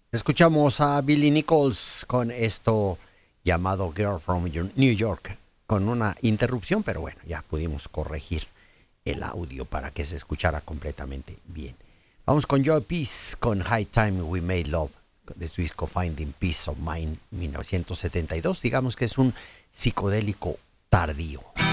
Escuchamos a Billy Nichols con esto llamado Girl from New York, con una interrupción, pero bueno, ya pudimos corregir el audio para que se escuchara completamente bien. Vamos con Joe Peace, con High Time We Made Love, de su disco Finding Peace of Mind 1972. Digamos que es un psicodélico tardío.